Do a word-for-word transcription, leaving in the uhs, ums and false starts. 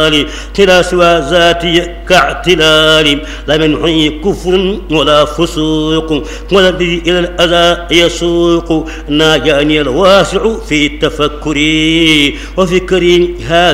كلا سوى ذاتي كاعتلال لا منحي كفر ولا فسوق ولا الذي إلى الأذى يسوق ناجاني الواسع في التفكر وفكري هذا